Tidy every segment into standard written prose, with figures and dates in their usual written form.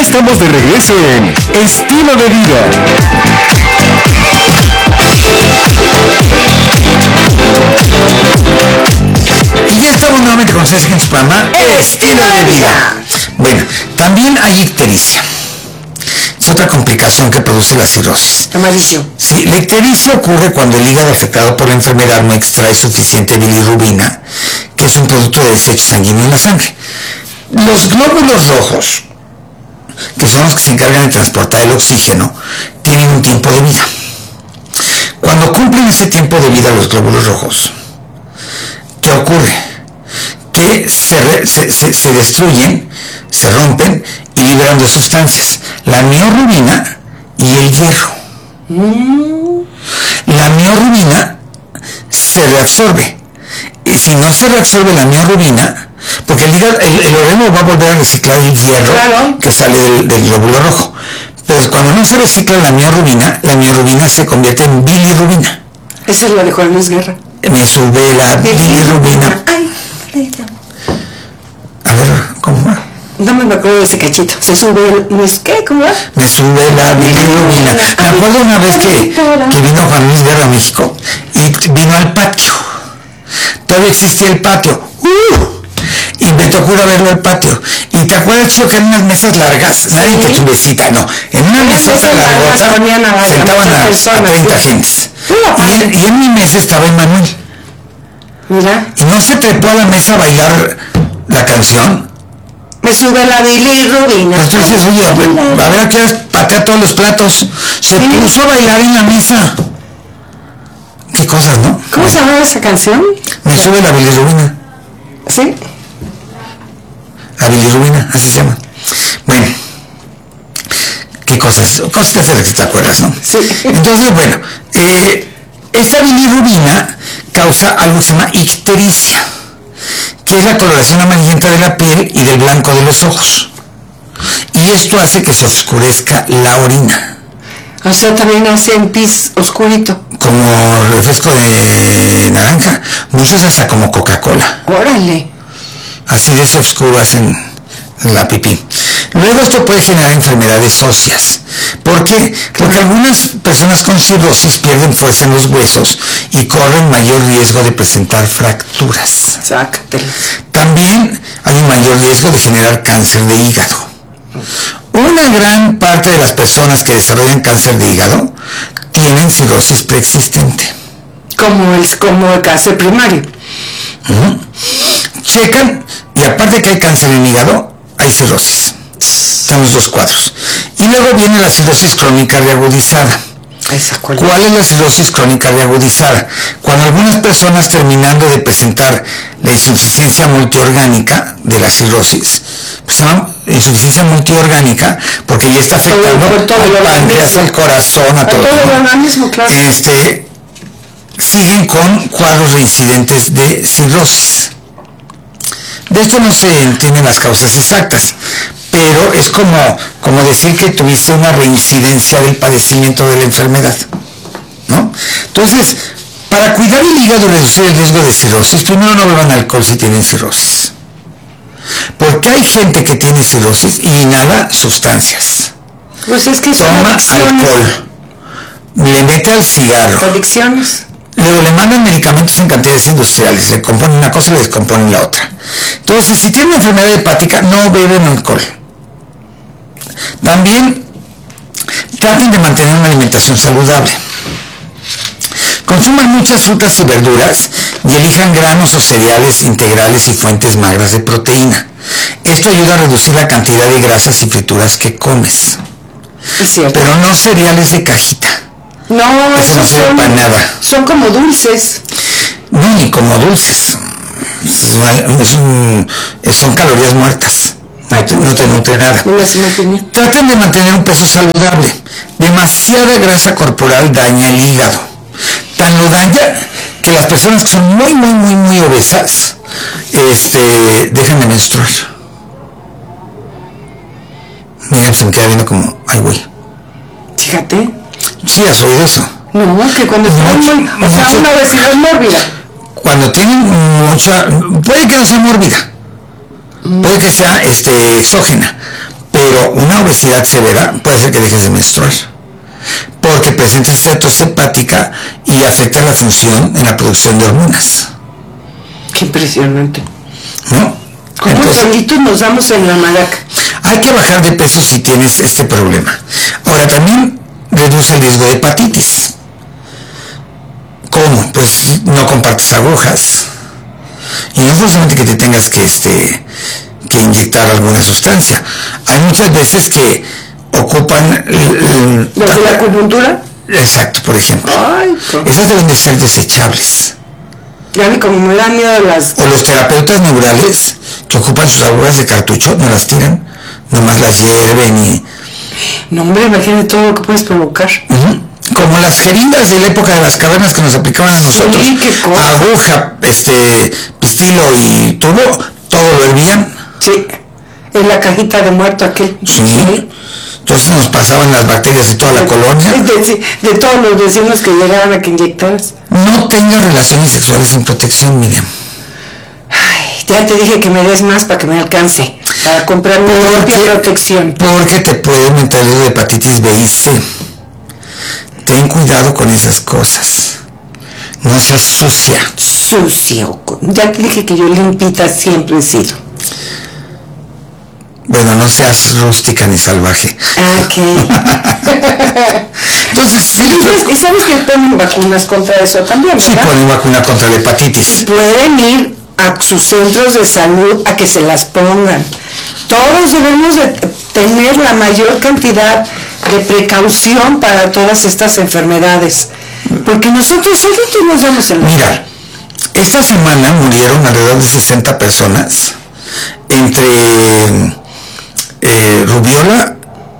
estamos de regreso en Estilo de Vida. Y ya estamos nuevamente con ustedes en su programa Estilo de Vida. Bueno, también hay ictericia. Es otra complicación que produce la cirrosis. Amarillo. Sí, la ictericia ocurre cuando el hígado afectado por la enfermedad no extrae suficiente bilirrubina, que es un producto de desecho sanguíneo en la sangre. Los glóbulos rojos, que son los que se encargan de transportar el oxígeno, tienen un tiempo de vida. Cuando cumplen ese tiempo de vida los glóbulos rojos, ¿qué ocurre? Que se destruyen, se rompen y liberan dos sustancias, la miorrubina y el hierro. La miorrubina se reabsorbe, y si no se reabsorbe la miorrubina, porque el organismo va a volver a reciclar el hierro, claro, que sale del glóbulo rojo, pero cuando no se recicla la miorrubina se convierte en bilirrubina. Esa es la de Juan Luis Guerra. Me sube la bilirrubina. A ver, ¿cómo va? No me acuerdo de ese cachito. Se sube ¿qué? ¿Cómo va? Me sube la bilirrubina. Me acuerdo una vez que vino Juan Luis Guerra a México y vino al patio. Todavía existía el patio. Y me tocó ir a verlo al patio. Y te acuerdas, Chico, que eran unas mesas largas, nadie te chubecita, no. En una mesota largota sentaban a 30 gentes. Y en mi mesa estaba Emanuel. Mira. Y no se trepó a la mesa a bailar la canción. Me sube la bilirrubina. Entonces, oye, a ver a qué hora patea todos los platos. Se puso a bailar en la mesa. Qué cosas, ¿no? ¿Cómo se llama esa canción? Me sube la bilirrubina. ¿Sí? La bilirrubina, así se llama. Bueno, qué cosas de las que te acuerdas, ¿no? Sí. Entonces, bueno, esta bilirrubina causa algo que se llama ictericia, que es la coloración amarillenta de la piel y del blanco de los ojos. Y esto hace que se oscurezca la orina. O sea, también hace un pis oscurito. Como refresco de naranja, muchos hasta como Coca-Cola. Órale. Así de ese oscuro hacen la pipí. Luego esto puede generar enfermedades óseas. ¿Por qué? Porque algunas personas con cirrosis pierden fuerza en los huesos y corren mayor riesgo de presentar fracturas. Sácatela. También hay un mayor riesgo de generar cáncer de hígado. Una gran parte de las personas que desarrollan cáncer de hígado tienen cirrosis preexistente. Como el cáncer primario. Checan, y aparte que hay cáncer en hígado, hay cirrosis. Están los dos cuadros. Y luego viene la cirrosis crónica reagudizada. ¿Cuál es la cirrosis crónica reagudizada? Cuando algunas personas, terminando de presentar la insuficiencia multiorgánica de la cirrosis, pues se llama insuficiencia multiorgánica porque ya está afectando al páncreas, al corazón, a todo el organismo, claro. Siguen con cuadros reincidentes de cirrosis. De esto no se entienden las causas exactas, pero es como decir que tuviste una reincidencia del padecimiento de la enfermedad, ¿no? Entonces, para cuidar el hígado y reducir el riesgo de cirrosis, primero no beban alcohol si tienen cirrosis. Porque hay gente que tiene cirrosis y inhala sustancias. Pues es que toma alcohol, le mete al cigarro. Adicciones. Luego le mandan medicamentos en cantidades industriales, le componen una cosa y le descomponen la otra. Entonces, si tienen una enfermedad hepática, no beben alcohol. También traten de mantener una alimentación saludable. Consuman muchas frutas y verduras y elijan granos o cereales integrales y fuentes magras de proteína. Esto ayuda a reducir la cantidad de grasas y frituras que comes. Es cierto. Pero no cereales de cajita. No, eso no sirve para nada. Son como dulces. No, ni como dulces. Son calorías muertas. No te nutre nada. Traten de mantener un peso saludable. Demasiada grasa corporal daña el hígado. Tan lo daña que las personas que son muy obesas dejan de menstruar. Mira, se me queda viendo como, ay güey. Fíjate. Sí, ¿has oído eso? No, que cuando tienen una obesidad mórbida. Cuando tienen mucha, puede que no sea mórbida, puede que sea exógena, pero Pero una obesidad severa puede hacer que dejes de menstruar, porque presenta esteatosis hepática y afecta la función en la producción de hormonas. Qué impresionante. ¿No? ¿Cómo solitos nos damos en la maraca? Hay que bajar de peso si tienes este problema. Ahora, también reduce el riesgo de hepatitis. ¿Cómo? Pues no compartes agujas. Y no forzosamente que te tengas que inyectar alguna sustancia. Hay muchas veces que ocupan... ¿Los de la acupuntura? Exacto, por ejemplo. Ay, esas deben de ser desechables. Ya vi como me da miedo las... O los terapeutas neurales que ocupan sus agujas de cartucho, no las tiran, nomás las hierven y... No, hombre, imagínate todo lo que puedes provocar. Como las jeringas de la época de las cavernas que nos aplicaban a nosotros. Sí, qué cosa. Aguja, pistilo y tubo, todo lo hervían. Sí, en la cajita de muerto aquel. Sí. Entonces nos pasaban las bacterias de toda la colonia. De todos los vecinos que llegaban a que inyectaras. No tengas relaciones sexuales sin protección, Miriam. Ay, ya te dije que me des más para que me alcance. Para comprar mi propia protección. Porque te puede aumentar el riesgo de hepatitis B y C. Ten cuidado con esas cosas. No seas sucia. Sucio. Ya te dije que yo limpita siempre he sido. Bueno, no seas rústica ni salvaje. Ok. Entonces, ¿Y sabes que ponen vacunas contra eso también, verdad? Sí, ponen vacuna contra la hepatitis. Y pueden ir a sus centros de salud a que se las pongan. Todos debemos de tener la mayor cantidad de precaución para todas estas enfermedades. Porque nosotros solitos nos damos el... Mira, esta semana murieron alrededor de 60 personas entre rubiola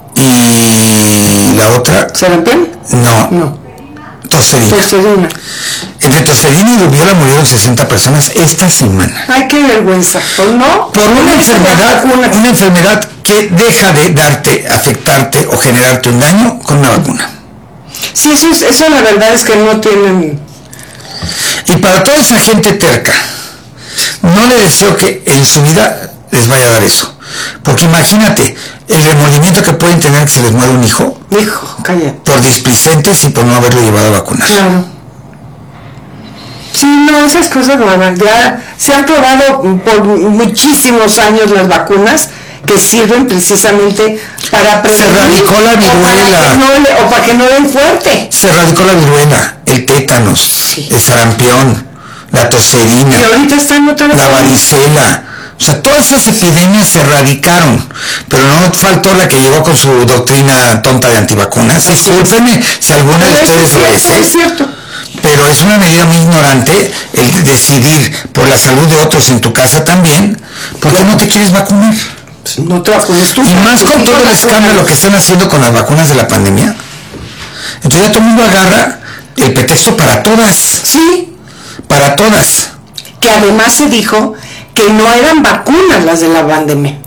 y la otra... ¿Sarampión? No. Tosferina. Entre tosferina y rubiola murieron 60 personas esta semana. Ay, qué vergüenza. ¿O no? Por una enfermedad que deja de afectarte o generarte un daño con una vacuna. Sí, eso la verdad es que no tienen... Y para toda esa gente terca, no le deseo que en su vida les vaya a dar eso. Porque imagínate el remordimiento que pueden tener que se les muera un hijo. Hijo, cállate. Por displicentes y por no haberlo llevado a vacunar. Claro. Sí, no, esas cosas no, ya se han probado por muchísimos años las vacunas que sirven precisamente para prevenir. Se radicó la viruela. O para que no den fuerte. Se radicó la viruela, el tétanos, sí, el sarampión, la tosferina, y ahorita están otra vez la varicela. O sea, todas esas epidemias se erradicaron, pero no faltó la que llegó con su doctrina tonta de antivacunas. Discúlpenme si alguna de ustedes lo es. Es cierto. Pero es una medida muy ignorante el decidir por la salud de otros en tu casa también, porque no te quieres vacunar. No te vacunes tú. Y más con todo el escándalo que están haciendo con las vacunas de la pandemia. Entonces ya todo el mundo agarra el pretexto para todas. Sí. Para todas. Que además se dijo que no eran vacunas las de la pandemia.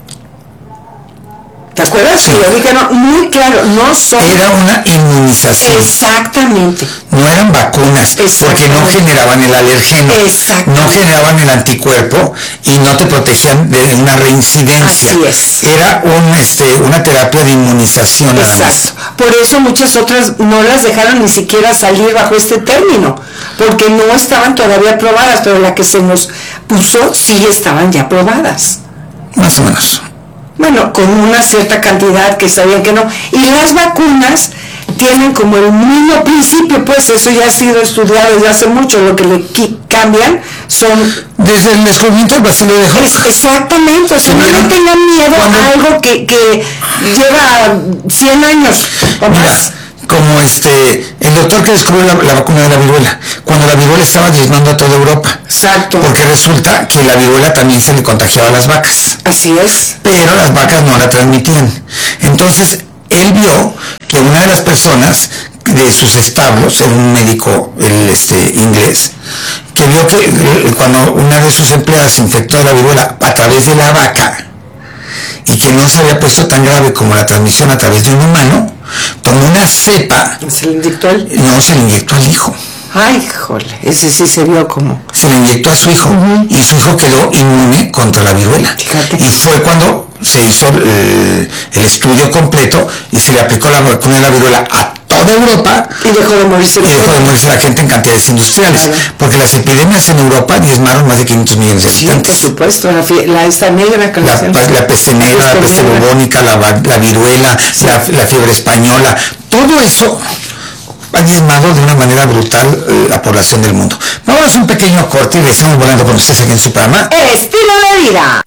¿Te acuerdas? Sí. Yo dije, no, muy claro, no son... Era una inmunización. Exactamente. No eran vacunas, porque no generaban el alergeno, no generaban el anticuerpo y no te protegían de una reincidencia. Así es. Era una terapia de inmunización. Exacto. Por eso muchas otras no las dejaron ni siquiera salir bajo este término, porque no estaban todavía aprobadas, pero la que se nos puso sí estaban ya aprobadas. Más o menos. Bueno, con una cierta cantidad que sabían que no. Y las vacunas tienen como el mismo principio, pues eso ya ha sido estudiado desde hace mucho. Lo que le cambian son... Desde el descubrimiento del bacilo de Koch. Exactamente, o sea, no le tengan miedo a algo que lleva 100 años o más. Como el doctor que descubrió la vacuna de la viruela, cuando la viruela estaba diezmando a toda Europa. Exacto. Porque resulta que la viruela también se le contagiaba a las vacas. Así es. Pero las vacas no la transmitían. Entonces, él vio que una de las personas de sus establos, era un médico inglés, que vio que cuando una de sus empleadas se infectó de la viruela a través de la vaca, y que no se había puesto tan grave como la transmisión a través de un humano, tomó una cepa. ¿Se le inyectó No, se le inyectó al hijo. Ay, jole, ese sí se vio como... Se le inyectó a su hijo, y su hijo quedó inmune contra la viruela. Fíjate. Y fue cuando se hizo el estudio completo y se le aplicó la vacuna de la viruela a toda Europa y dejó de morirse la gente en cantidades industriales, porque las epidemias en Europa diezmaron más de 500 millones de habitantes. Sí, por supuesto, esta negra que la peste negra, la peste bubónica, la viruela, la fiebre española, todo eso ha diezmado de una manera brutal la población del mundo. Vamos a hacer un pequeño corte y regresamos volando con ustedes aquí en su programa Estilo de Vida.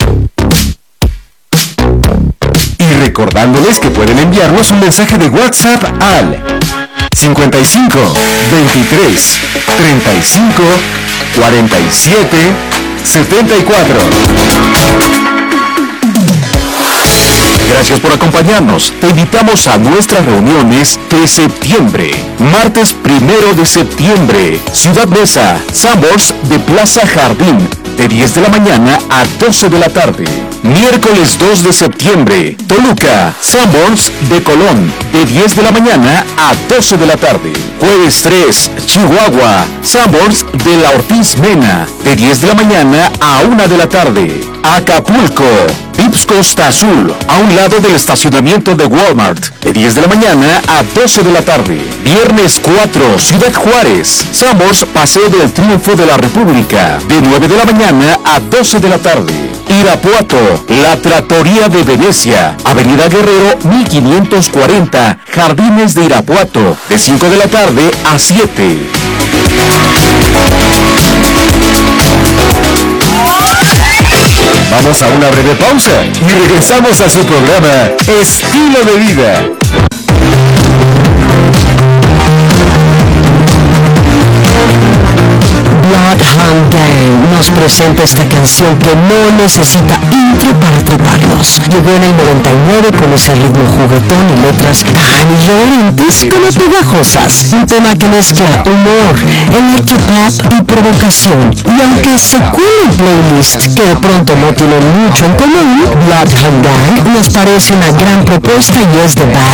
Y recordándoles que pueden enviarnos un mensaje de WhatsApp al 55 23 35 47 74. Gracias por acompañarnos. Te invitamos a nuestras reuniones de septiembre. Martes 1 de septiembre, Ciudad Mesa, Sanborns de Plaza Jardín, de 10 de la mañana a 12 de la tarde. Miércoles 2 de septiembre, Toluca, Sanborns de Colón, de 10 de la mañana a 12 de la tarde. Jueves 3, Chihuahua, Sanborns de la Ortiz Mena, de 10 de la mañana a 1 de la tarde. Acapulco, Vips Costa Azul, a un lado del estacionamiento de Walmart, de 10 de la mañana a 12 de la tarde. Viernes 4, Ciudad Juárez, Sanborns Paseo del Triunfo de la República, de 9 de la mañana a 12 de la tarde. Irapuato, La Trattoria de Venecia, Avenida Guerrero 1540, Jardines de Irapuato, de 5 de la tarde a 7. Vamos a una breve pausa y regresamos a su programa Estilo de Vida. Bloodhound Gang nos presenta esta canción que no necesita intro para atraparnos. Llegó en el 99 con ese ritmo juguetón y letras tan irreverentes como pegajosas. Un tema que mezcla humor, electropop y provocación. Y aunque se cuela en playlist que de pronto no tienen mucho en común, Bloodhound Gang nos parece una gran propuesta y es de bad